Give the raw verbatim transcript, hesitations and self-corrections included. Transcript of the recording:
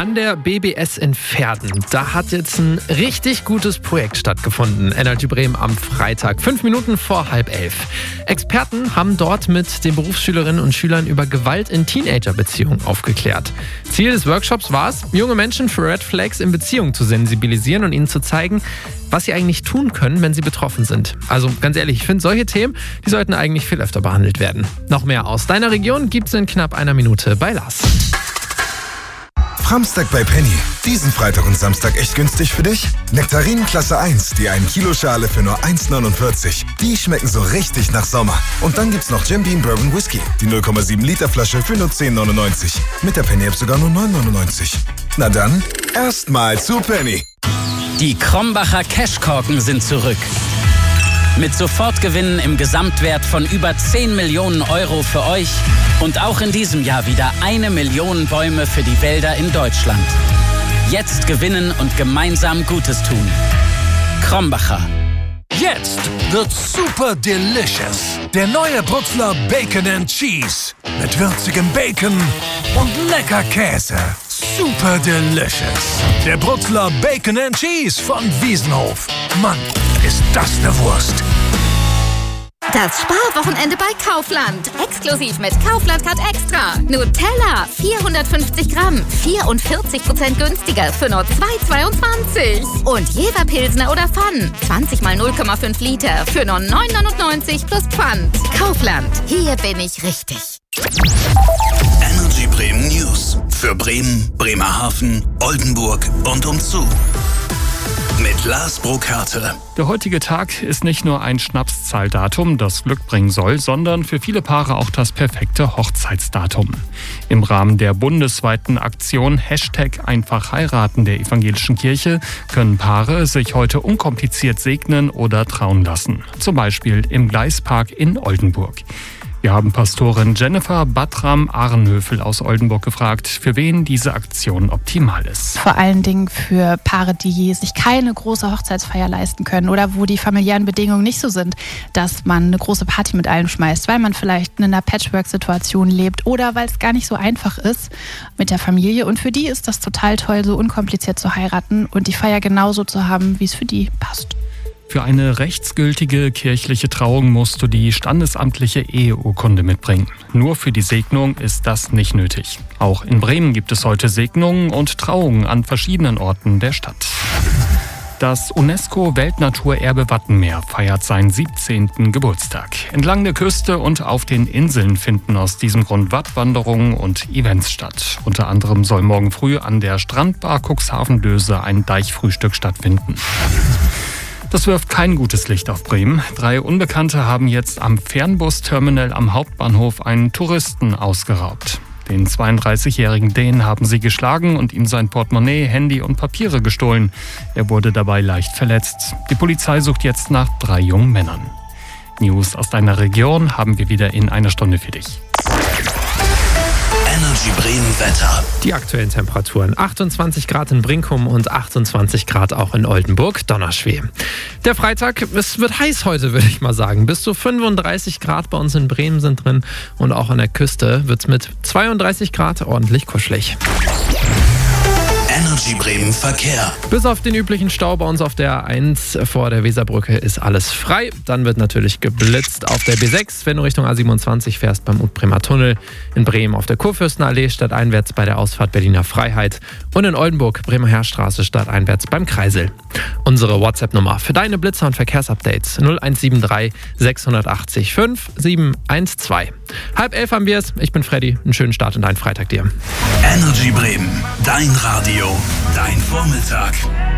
An der B B S in Verden, da hat jetzt ein richtig gutes Projekt stattgefunden. Energy Bremen am Freitag, fünf Minuten vor halb elf. Experten haben dort mit den Berufsschülerinnen und Schülern über Gewalt in Teenager-Beziehungen aufgeklärt. Ziel des Workshops war es, junge Menschen für Red Flags in Beziehungen zu sensibilisieren und ihnen zu zeigen, was sie eigentlich tun können, wenn sie betroffen sind. Also ganz ehrlich, ich finde, solche Themen, die sollten eigentlich viel öfter behandelt werden. Noch mehr aus deiner Region gibt's in knapp einer Minute bei Lars. Samstag bei Penny. Diesen Freitag und Samstag echt günstig für dich? Nektarinen Klasse eins, die ein Kilo Schale für nur eins neunundvierzig. Die schmecken so richtig nach Sommer. Und dann gibt's noch Jim Beam Bourbon Whisky, die null Komma sieben Liter Flasche für nur zehn neunundneunzig. Mit der Penny-App sogar nur neun neunundneunzig. Na dann, erstmal zu Penny. Die Krombacher Cashkorken sind zurück. Mit Sofortgewinnen im Gesamtwert von über zehn Millionen Euro für euch und auch in diesem Jahr wieder eine Million Bäume für die Wälder in Deutschland. Jetzt gewinnen und gemeinsam Gutes tun. Krombacher. Jetzt wird super delicious. Der neue Brutzler Bacon and Cheese. Mit würzigem Bacon und lecker Käse. Super delicious. Der Brutzler Bacon and Cheese von Wiesenhof. Mann, ist das eine Wurst. Das Sparwochenende bei Kaufland. Exklusiv mit Kaufland Card Extra. Nutella, vierhundertfünfzig Gramm, vierundvierzig Prozent günstiger für nur zwei zweiundzwanzig. Und Jever Pilsner oder Pfann, zwanzig mal null Komma fünf Liter für nur neun neunundneunzig plus Pfand. Kaufland, hier bin ich richtig. Energy Bremen News. Für Bremen, Bremerhaven, Oldenburg und umzu. Mit Lars Burkhardt. Der heutige Tag ist nicht nur ein Schnapszahldatum, das Glück bringen soll, sondern für viele Paare auch das perfekte Hochzeitsdatum. Im Rahmen der bundesweiten Aktion Hashtag Einfach heiraten der evangelischen Kirche können Paare sich heute unkompliziert segnen oder trauen lassen. Zum Beispiel im Gleispark in Oldenburg. Wir haben Pastorin Jennifer Batram-Ahrenhöfel aus Oldenburg gefragt, für wen diese Aktion optimal ist. Vor allen Dingen für Paare, die sich keine große Hochzeitsfeier leisten können oder wo die familiären Bedingungen nicht so sind, dass man eine große Party mit allen schmeißt, weil man vielleicht in einer Patchwork-Situation lebt oder weil es gar nicht so einfach ist mit der Familie. Und für die ist das total toll, so unkompliziert zu heiraten und die Feier genauso zu haben, wie es für die passt. Für eine rechtsgültige kirchliche Trauung musst du die standesamtliche Eheurkunde mitbringen. Nur für die Segnung ist das nicht nötig. Auch in Bremen gibt es heute Segnungen und Trauungen an verschiedenen Orten der Stadt. Das UNESCO-Weltnaturerbe Wattenmeer feiert seinen siebzehnten Geburtstag. Entlang der Küste und auf den Inseln finden aus diesem Grund Wattwanderungen und Events statt. Unter anderem soll morgen früh an der Strandbar Cuxhaven-Döse ein Deichfrühstück stattfinden. Das wirft kein gutes Licht auf Bremen. Drei Unbekannte haben jetzt am Fernbusterminal am Hauptbahnhof einen Touristen ausgeraubt. Den zweiunddreißigjährigen Dänen haben sie geschlagen und ihm sein Portemonnaie, Handy und Papiere gestohlen. Er wurde dabei leicht verletzt. Die Polizei sucht jetzt nach drei jungen Männern. News aus deiner Region haben wir wieder in einer Stunde für dich. Energy Bremen Wetter. Die aktuellen Temperaturen: achtundzwanzig Grad in Brinkum und achtundzwanzig Grad auch in Oldenburg, Donnerschwee. Der Freitag, es wird heiß heute, würde ich mal sagen. Bis zu fünfunddreißig Grad bei uns in Bremen sind drin und auch an der Küste wird es mit zweiunddreißig Grad ordentlich kuschelig. Energy Bremen Verkehr. Bis auf den üblichen Stau bei uns auf der A eins vor der Weserbrücke ist alles frei. Dann wird natürlich geblitzt auf der B sechs, wenn du Richtung A siebenundzwanzig fährst beim Ut-Bremer Tunnel. In Bremen auf der Kurfürstenallee stadteinwärts bei der Ausfahrt Berliner Freiheit. Und in Oldenburg Bremer Heerstraße stadteinwärts beim Kreisel. Unsere WhatsApp-Nummer für deine Blitzer- und Verkehrsupdates null eins sieben drei sechs acht acht fünf sieben eins zwei. Halb elf haben wir es. Ich bin Freddy. Einen schönen Start in deinen Freitag dir. Energy Bremen. Dein Radio. Dein Vormittag.